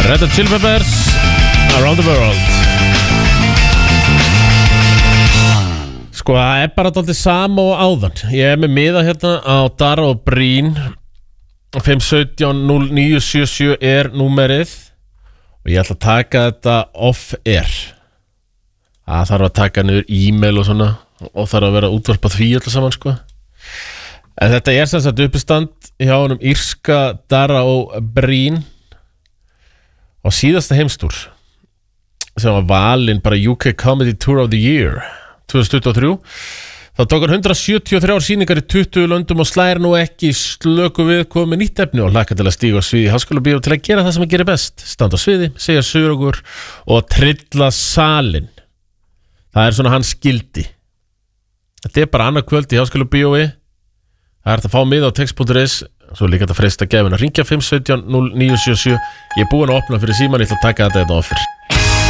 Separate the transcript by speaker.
Speaker 1: Red Hot Chili Peppers, Around the World. Sko, það bara dálítið sama og áðan. Ég með miða hérna á Dara og Brín. 517-0977 númerið. Og ég ætla að taka þetta off-air. Það þarf að taka niður e-mail og svona. Og þarf að vera útvarpað því alltaf saman, sko. En þetta sem sagt uppistand hjá honum írska Dara og Brín á síðasta heimstúr sem var valinn bara UK Comedy Tour of the Year 2023. Það tók 173 sýningar í 20 löndum og slær nú ekki slöku við komið nýtt efni og hlakka til að stíga á sviði Háskólabíó til að gera það sem að gera best, standa á sviði, segja sögur og trilla salin. Það svona hans skildi. Þetta bara annað kvöld í Háskólabíói. Það hægt að fá miða á text.is. Svo líka þetta freista gæfin að ringja 517-0977. Ég búinn að opna fyrir síman, ég ætla að taka þetta offer.